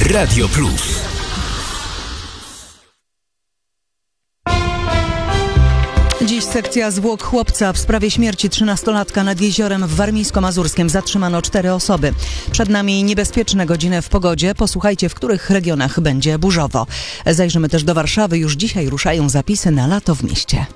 Radio Plus. Dziś sekcja zwłok chłopca. W sprawie śmierci 13-latka nad jeziorem w Warmińsko-Mazurskim zatrzymano 4 osoby. Przed nami niebezpieczne godziny w pogodzie. Posłuchajcie, w których regionach będzie burzowo. Zajrzymy też do Warszawy. Już dzisiaj ruszają zapisy na lato w mieście.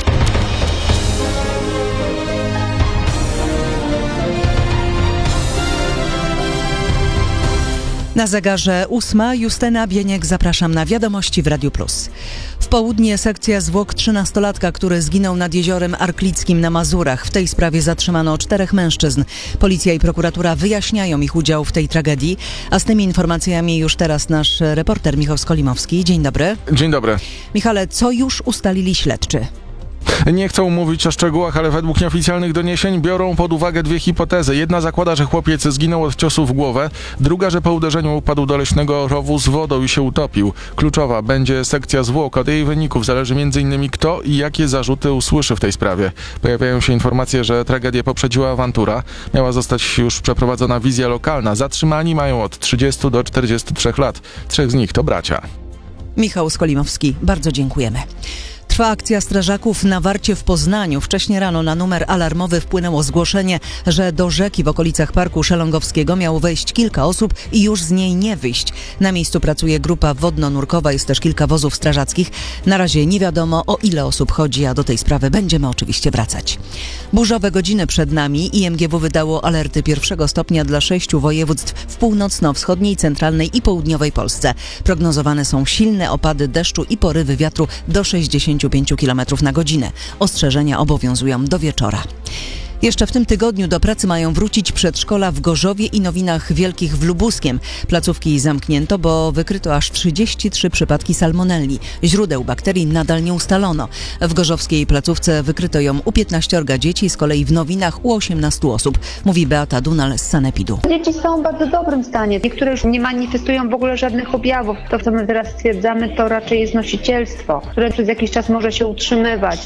Na zegarze 8. Justyna Bieniek, zapraszam na wiadomości w Radiu Plus. W południe sekcja zwłok 13-latka, który zginął nad jeziorem Arklickim na Mazurach. W tej sprawie zatrzymano 4 mężczyzn. Policja i prokuratura wyjaśniają ich udział w tej tragedii. A z tymi informacjami już teraz nasz reporter Michał Skolimowski. Dzień dobry. Dzień dobry. Michale, co już ustalili śledczy? Nie chcą mówić o szczegółach, ale według nieoficjalnych doniesień biorą pod uwagę 2 hipotezy. Jedna zakłada, że chłopiec zginął od ciosu w głowę, druga, że po uderzeniu upadł do leśnego rowu z wodą i się utopił. Kluczowa będzie sekcja zwłok. Od jej wyników zależy m.in. kto i jakie zarzuty usłyszy w tej sprawie. Pojawiają się informacje, że tragedię poprzedziła awantura. Miała zostać już przeprowadzona wizja lokalna. Zatrzymani mają od 30 do 43 lat. 3 z nich to bracia. Michał Skolimowski, bardzo dziękujemy. Trwa akcja strażaków na Warcie w Poznaniu. Wcześniej rano na numer alarmowy wpłynęło zgłoszenie, że do rzeki w okolicach Parku Szelongowskiego miało wejść kilka osób i już z niej nie wyjść. Na miejscu pracuje grupa wodno-nurkowa, jest też kilka wozów strażackich. Na razie nie wiadomo, o ile osób chodzi, a do tej sprawy będziemy oczywiście wracać. Burzowe godziny przed nami. IMGW wydało alerty 1 stopnia dla 6 województw w północno-wschodniej, centralnej i południowej Polsce. Prognozowane są silne opady deszczu i porywy wiatru do 65 km na godzinę. Ostrzeżenia obowiązują do wieczora. Jeszcze w tym tygodniu do pracy mają wrócić przedszkola w Gorzowie i Nowinach Wielkich w Lubuskiem. Placówki zamknięto, bo wykryto aż 33 przypadki salmonelli. Źródeł bakterii nadal nie ustalono. W gorzowskiej placówce wykryto ją u 15 dzieci, z kolei w Nowinach u 18 osób, mówi Beata Dunal z Sanepidu. Dzieci są w bardzo dobrym stanie. Niektóre już nie manifestują w ogóle żadnych objawów. To, co my teraz stwierdzamy, to raczej jest nosicielstwo, które przez jakiś czas może się utrzymywać.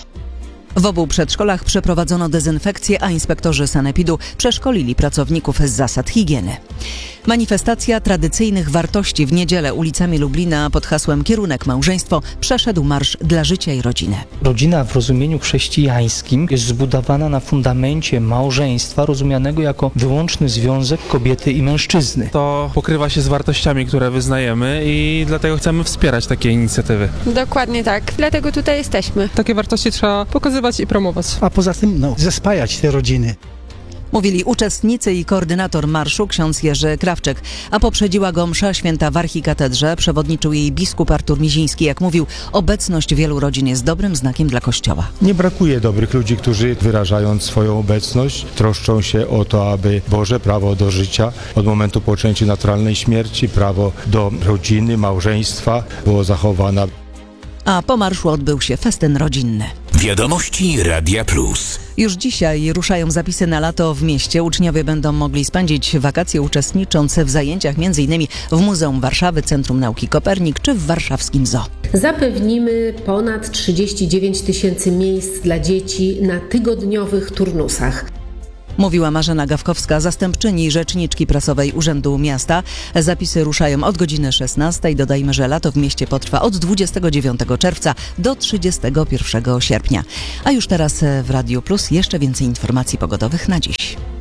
W obu przedszkolach przeprowadzono dezynfekcję, a inspektorzy Sanepidu przeszkolili pracowników z zasad higieny. Manifestacja tradycyjnych wartości w niedzielę ulicami Lublina pod hasłem Kierunek Małżeństwo przeszedł marsz dla życia i rodziny. Rodzina w rozumieniu chrześcijańskim jest zbudowana na fundamencie małżeństwa rozumianego jako wyłączny związek kobiety i mężczyzny. To pokrywa się z wartościami, które wyznajemy i dlatego chcemy wspierać takie inicjatywy. Dokładnie tak, dlatego tutaj jesteśmy. Takie wartości trzeba pokazywać i promować. A poza tym zespajać te rodziny. Mówili uczestnicy i koordynator marszu ksiądz Jerzy Krawczyk, a poprzedziła go msza święta w archikatedrze. Przewodniczył jej biskup Artur Miziński. Jak mówił, obecność wielu rodzin jest dobrym znakiem dla Kościoła. Nie brakuje dobrych ludzi, którzy wyrażając swoją obecność troszczą się o to, aby Boże prawo do życia od momentu poczęcia naturalnej śmierci, prawo do rodziny, małżeństwa było zachowane. A po marszu odbył się festyn rodzinny. Wiadomości Radia Plus. Już dzisiaj ruszają zapisy na lato w mieście. Uczniowie będą mogli spędzić wakacje uczestnicząc w zajęciach m.in. w Muzeum Warszawy, Centrum Nauki Kopernik czy w warszawskim zoo. Zapewnimy ponad 39 000 miejsc dla dzieci na tygodniowych turnusach. Mówiła Marzena Gawkowska, zastępczyni rzeczniczki prasowej Urzędu Miasta. Zapisy ruszają od godziny 16. Dodajmy, że lato w mieście potrwa od 29 czerwca do 31 sierpnia. A już teraz w Radiu Plus jeszcze więcej informacji pogodowych na dziś.